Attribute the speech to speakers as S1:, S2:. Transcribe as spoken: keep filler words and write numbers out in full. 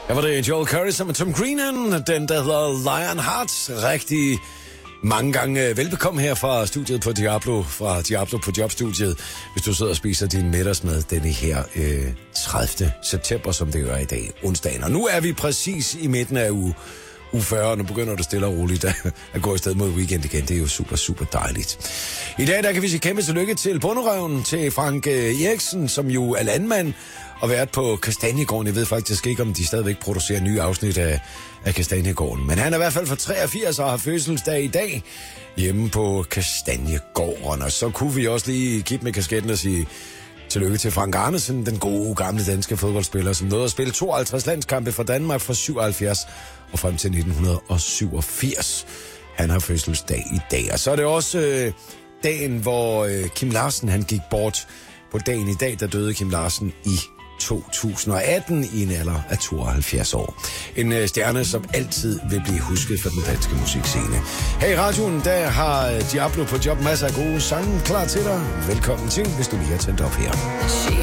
S1: Her var det Joel Curry sammen med Tom Greenan, den der hedder Lionheart. Rigtig mange gange velbekomme her fra studiet på Diablo, fra Diablo på Jobstudiet, hvis du sidder og spiser din middagsmad denne her øh, tredivte september, som det gør i dag, onsdagen. Og nu er vi præcis i midten af uge. uge fyrre, og nu begynder det stille og roligt at, at gå i stedet mod weekend igen. Det er jo super, super dejligt. I dag der kan vi sige kæmpe tillykke til Bonderøven, til Frank Eriksen, som jo er landmand og været på Kastanjegården. Jeg ved faktisk ikke, om de stadigvæk producerer nye afsnit af, af Kastanjegården. Men han er i hvert fald for treogfirs og har fødselsdag i dag hjemme på Kastanjegården. Og så kunne vi også lige kigge med kasketten og sige tillykke til Frank Arnesen, den gode, gamle danske fodboldspiller, som nåede at spille tooghalvtreds landskampe for Danmark fra syvoghalvfjerds og frem til nitten syvogfirs. Han har fødselsdag i dag. Og så er det også øh, dagen, hvor øh, Kim Larsen han gik bort. På dagen i dag, der døde Kim Larsen i to tusind og atten i en alder af tooghalvfjerds år. En øh, stjerne, som altid vil blive husket for den danske musikscene. Her i radioen, der har Diablo på job masser af gode sange klar til dig. Velkommen til, hvis du lige har tændt op her.